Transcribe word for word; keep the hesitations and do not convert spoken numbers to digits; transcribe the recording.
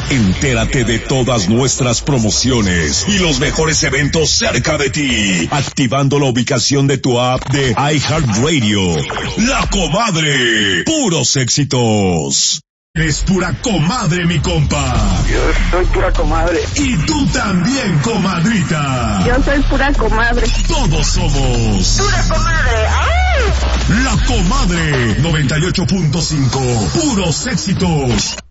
Entérate de todas nuestras promociones y los mejores eventos cerca de ti, activando la ubicación de tu app de iHeartRadio. La Comadre, puros éxitos. Es pura comadre, mi compa. Yo soy pura comadre. Y tú también, comadrita. Yo soy pura comadre. Todos somos pura comadre. ¡Ay! La Comadre noventa y ocho punto cinco, puros éxitos.